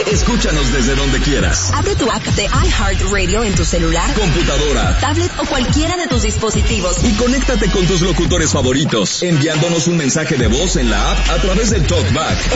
Escúchanos desde donde quieras. Abre tu app de iHeartRadio en tu celular, computadora, tablet o cualquiera de tus dispositivos y conéctate con tus locutores favoritos, enviándonos un mensaje de voz en la app a través del TalkBack.